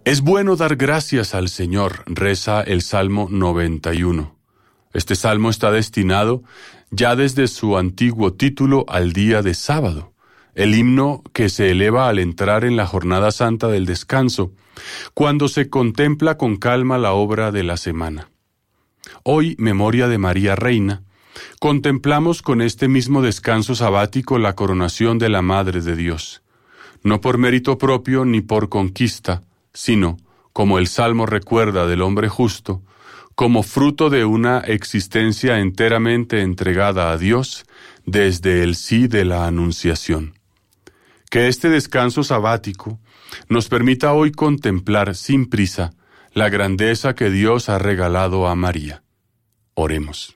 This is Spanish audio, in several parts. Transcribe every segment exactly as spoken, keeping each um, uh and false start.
Es bueno dar gracias al Señor, reza el Salmo noventa y uno. Este salmo está destinado ya desde su antiguo título al día de sábado, el himno que se eleva al entrar en la jornada santa del descanso, cuando se contempla con calma la obra de la semana. Hoy, memoria de María Reina, contemplamos con este mismo descanso sabático la coronación de la Madre de Dios, no por mérito propio ni por conquista, sino, como el Salmo recuerda del hombre justo, como fruto de una existencia enteramente entregada a Dios desde el sí de la Anunciación. Que este descanso sabático nos permita hoy contemplar sin prisa la grandeza que Dios ha regalado a María. Oremos.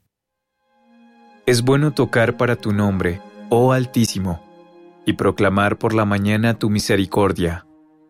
Es bueno tocar para tu nombre, oh Altísimo, y proclamar por la mañana tu misericordia.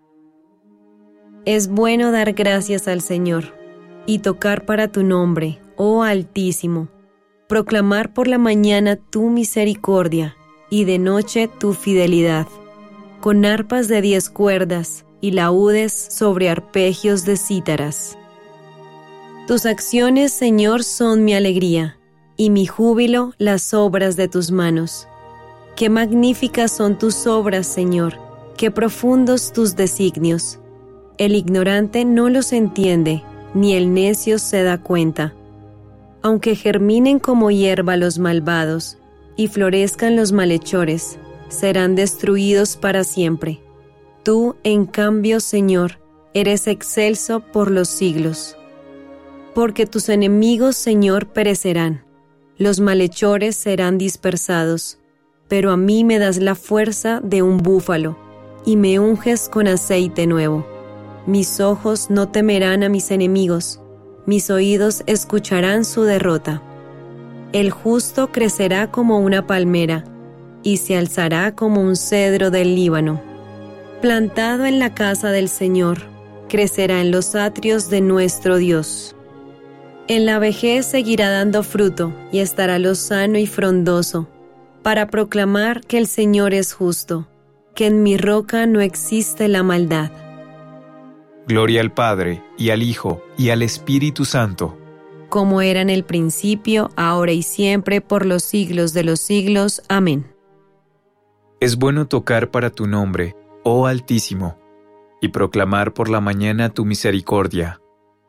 Es bueno dar gracias al Señor y tocar para tu nombre, oh Altísimo, proclamar por la mañana tu misericordia y de noche tu fidelidad, con arpas de diez cuerdas y laúdes sobre arpegios de cítaras. Tus acciones, Señor, son mi alegría, y mi júbilo las obras de tus manos. Qué magníficas son tus obras, Señor, qué profundos tus designios. El ignorante no los entiende, ni el necio se da cuenta. Aunque germinen como hierba los malvados, y florezcan los malhechores, serán destruidos para siempre. Tú, en cambio, Señor, eres excelso por los siglos. Porque tus enemigos, Señor, perecerán, los malhechores serán dispersados, pero a mí me das la fuerza de un búfalo, y me unges con aceite nuevo. Mis ojos no temerán a mis enemigos, mis oídos escucharán su derrota. El justo crecerá como una palmera, y se alzará como un cedro del Líbano. Plantado en la casa del Señor, crecerá en los atrios de nuestro Dios. En la vejez seguirá dando fruto, y estará lozano y frondoso, para proclamar que el Señor es justo, que en mi roca no existe la maldad. Gloria al Padre, y al Hijo, y al Espíritu Santo. Como era en el principio, ahora y siempre, por los siglos de los siglos. Amén. Es bueno tocar para tu nombre, oh Altísimo, y proclamar por la mañana tu misericordia.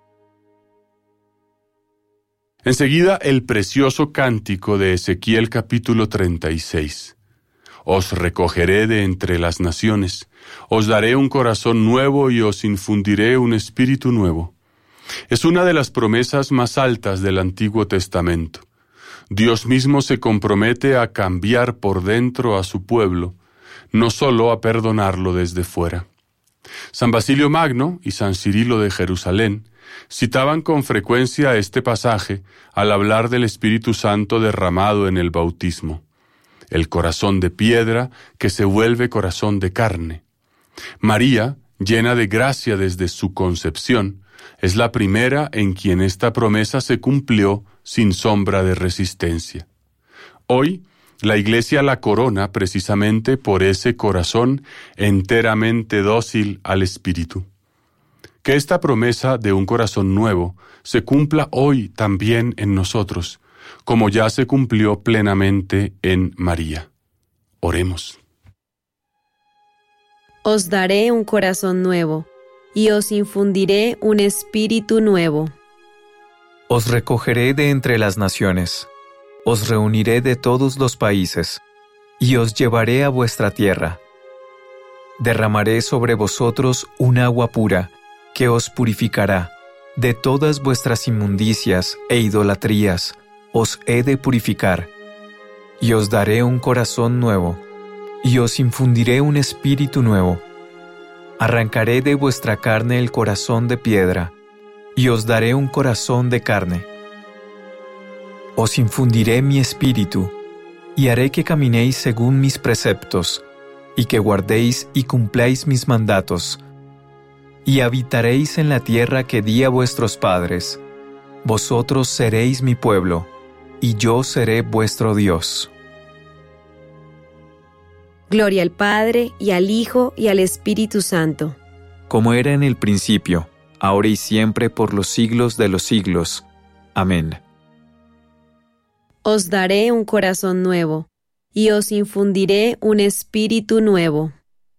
Enseguida el precioso cántico de Ezequiel capítulo treinta y seis. Os recogeré de entre las naciones, os daré un corazón nuevo y os infundiré un espíritu nuevo. Es una de las promesas más altas del Antiguo Testamento. Dios mismo se compromete a cambiar por dentro a su pueblo, no solo a perdonarlo desde fuera. San Basilio Magno y San Cirilo de Jerusalén citaban con frecuencia este pasaje al hablar del Espíritu Santo derramado en el bautismo. El corazón de piedra que se vuelve corazón de carne. María, llena de gracia desde su concepción, es la primera en quien esta promesa se cumplió sin sombra de resistencia. Hoy, la Iglesia la corona precisamente por ese corazón enteramente dócil al Espíritu. Que esta promesa de un corazón nuevo se cumpla hoy también en nosotros, como ya se cumplió plenamente en María. Oremos. Os daré un corazón nuevo, y os infundiré un espíritu nuevo. Os recogeré de entre las naciones, os reuniré de todos los países, y os llevaré a vuestra tierra. Derramaré sobre vosotros un agua pura, que os purificará. De todas vuestras inmundicias e idolatrías os he de purificar. Y os daré un corazón nuevo, y os infundiré un espíritu nuevo. Arrancaré de vuestra carne el corazón de piedra, y os daré un corazón de carne. Os infundiré mi espíritu, y haré que caminéis según mis preceptos, y que guardéis y cumpláis mis mandatos, y habitaréis en la tierra que di a vuestros padres. Vosotros seréis mi pueblo, y yo seré vuestro Dios. Gloria al Padre, y al Hijo, y al Espíritu Santo, como era en el principio, ahora y siempre, por los siglos de los siglos. Amén. Os daré un corazón nuevo, y os infundiré un espíritu nuevo.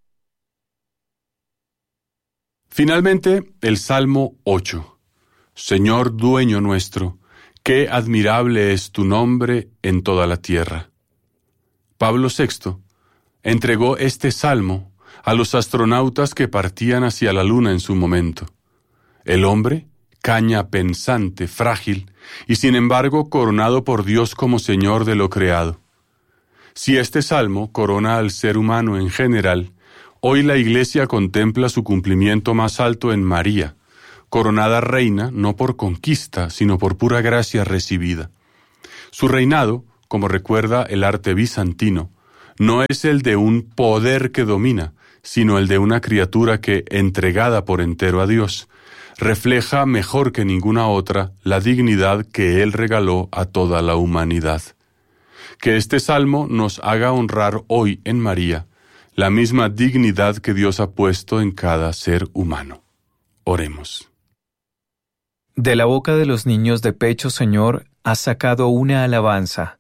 Finalmente, el Salmo ocho. Señor dueño nuestro, qué admirable es tu nombre en toda la tierra. Pablo sexto entregó este salmo a los astronautas que partían hacia la luna en su momento. El hombre, caña pensante, frágil, y sin embargo coronado por Dios como Señor de lo creado. Si este salmo corona al ser humano en general, hoy la Iglesia contempla su cumplimiento más alto en María, coronada reina no por conquista, sino por pura gracia recibida. Su reinado, como recuerda el arte bizantino, no es el de un poder que domina, sino el de una criatura que, entregada por entero a Dios, refleja mejor que ninguna otra la dignidad que Él regaló a toda la humanidad. Que este salmo nos haga honrar hoy en María la misma dignidad que Dios ha puesto en cada ser humano. Oremos. De la boca de los niños de pecho, Señor, has sacado una alabanza.